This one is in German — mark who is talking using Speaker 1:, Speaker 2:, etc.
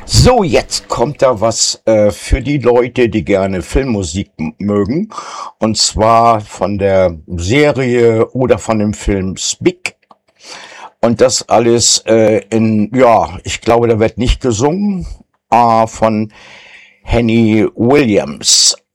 Speaker 1: So, jetzt kommt da was für die Leute, die gerne Filmmusik mögen. Und zwar von der Serie oder von dem Film Speak. Und das alles ich glaube, da wird nicht gesungen, von Henny Williams.